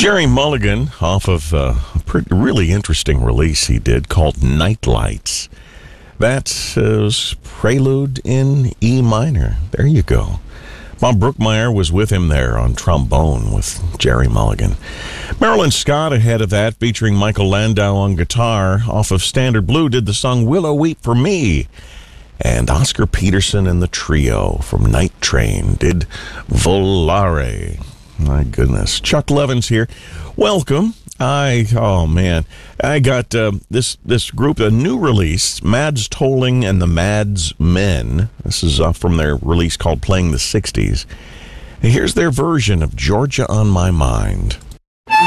Jerry Mulligan off of a really interesting release he did called Night Lights. That was Prelude in E minor. There you go. Bob Brookmeyer was with him there on trombone with Jerry Mulligan. Marilyn Scott ahead of that, featuring Michael Landau on guitar, off of Standard Blue, did the song Willow Weep for Me. And Oscar Peterson and the Trio from Night Train did Volare. My goodness. Chuck Levins here. Welcome. I got this group, a new release, Mads Tolling and the Mads Men. This is from their release called Playing the 60s. Here's their version of Georgia on My Mind.